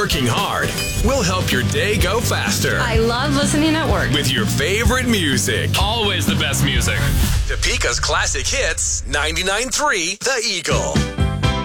working hard, we'll help your day go faster. I love listening at work. With your favorite music. Always the best music. Topeka's classic hits, 99.3 The Eagle.